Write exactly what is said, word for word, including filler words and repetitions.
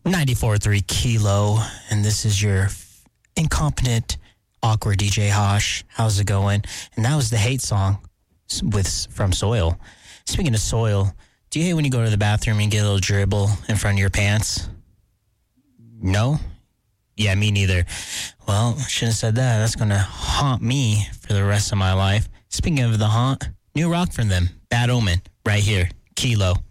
ninety-four point three Kilo, and this is your incompetent, awkward D J Hosh. How's it going? And that was the hate song with from Soil. Speaking of Soil, do you hate when you go to the bathroom and get a little dribble in front of your pants? No? Yeah, me neither. Well, I shouldn't have said that. That's going to haunt me for the rest of my life. Speaking of the haunt, new rock from them, Bad Omen, right here, Kilo.